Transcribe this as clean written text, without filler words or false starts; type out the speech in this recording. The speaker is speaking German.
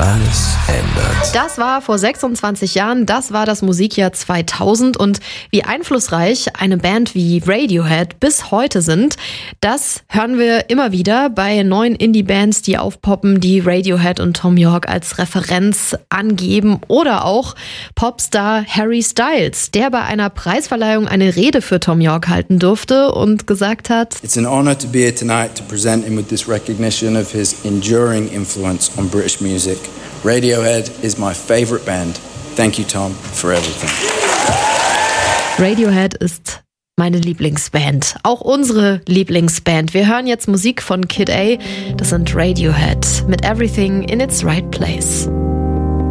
alles ändert. Das war vor 26 Jahren, das war das Musikjahr 2000 und wie einflussreich eine Band wie Radiohead bis heute sind, das hören wir immer wieder bei neuen Indie-Bands, die aufpoppen, die Radiohead und Thom Yorke als Referenz angeben oder auch Popstar Harry Styles, der bei einer Preisverleihung eine Rede für Thom Yorke halten durfte und gesagt hat: It's an honor to be here tonight to present him with this recognition of his enduring influence on British music. Radiohead is my favorite band. Thank you, Tom, for everything. Radiohead ist meine Lieblingsband, auch unsere Lieblingsband. Wir hören jetzt Musik von Kid A, das sind Radiohead mit Everything in its Right Place.